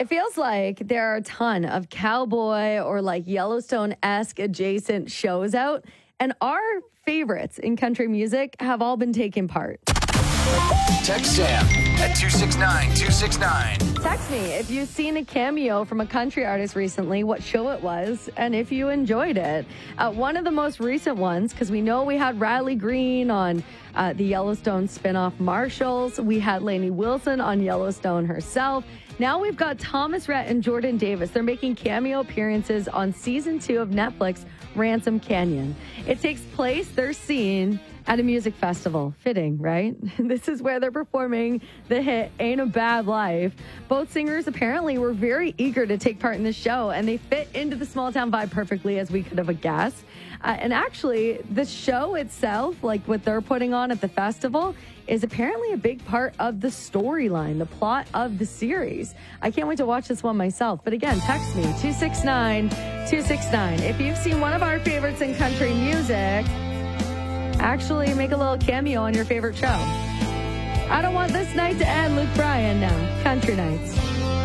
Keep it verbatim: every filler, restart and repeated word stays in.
It feels like there are a ton of cowboy or like Yellowstone-esque adjacent shows out, and our favorites in country music have all been taking part. Text Sam at two six nine two six nine. Text me if you've seen a cameo from a country artist recently, what show it was, and if you enjoyed it. Uh, one of the most recent ones, because we know we had Riley Green on uh, the Yellowstone spinoff Marshalls. We had Lainey Wilson on Yellowstone herself. Now we've got Thomas Rhett and Jordan Davis. They're making cameo appearances on season two of Netflix Ransom Canyon. It takes place, their scene, at a music festival. Fitting, right? This is where they're performing the hit Ain't a Bad Life. Both singers apparently were very eager to take part in the show, and they fit into the small town vibe perfectly, as we could have guessed. Uh, and actually, the show itself, like what they're putting on at the festival, is apparently a big part of the storyline, the plot of the series. I can't wait to watch this one myself. But again, text me, two six nine two six nine. If you've seen one of our favorites in country music, actually make a little cameo on your favorite show. I don't want this night to end. Luke Bryan now. Country Nights.